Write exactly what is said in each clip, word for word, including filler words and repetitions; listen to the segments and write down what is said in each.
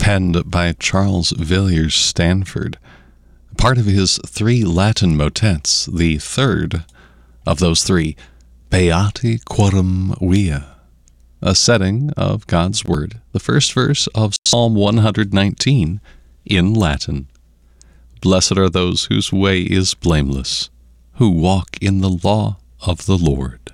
penned by Charles Villiers Stanford, part of his three Latin motets, the third of those three, Beati Quorum Via, a setting of God's Word, the first verse of Psalm one hundred nineteen in Latin. Blessed are those whose way is blameless, who walk in the law of the Lord.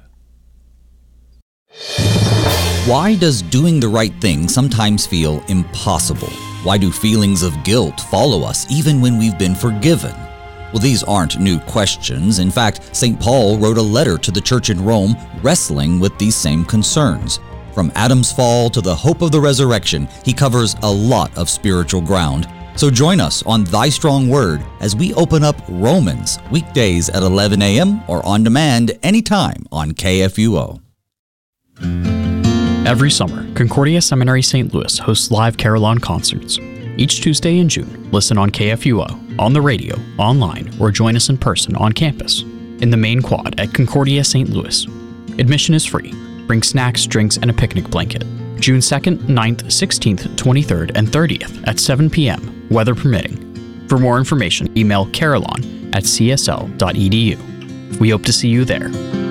Why does doing the right thing sometimes feel impossible? Why do feelings of guilt follow us even when we've been forgiven? Well, these aren't new questions. In fact, Saint Paul wrote a letter to the church in Rome wrestling with these same concerns. From Adam's fall to the hope of the resurrection, he covers a lot of spiritual ground. So join us on Thy Strong Word as we open up Romans, weekdays at eleven a.m. or on demand anytime on K F U O. Every summer, Concordia Seminary Saint Louis hosts live carillon concerts. Each Tuesday in June, listen on K F U O, on the radio, online, or join us in person on campus, in the main quad at Concordia Saint Louis. Admission is free. Bring snacks, drinks, and a picnic blanket. June second, ninth, sixteenth, twenty-third, and thirtieth at seven p.m., weather permitting. For more information, email carillon at c s l dot e d u. We hope to see you there.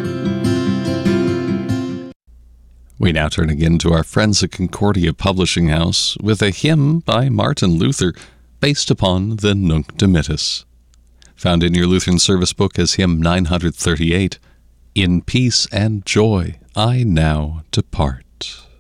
We now turn again to our friends at Concordia Publishing House with a hymn by Martin Luther based upon the Nunc Dimittis. Found in your Lutheran service book as hymn nine hundred thirty-eight, In Peace and Joy I Now Depart.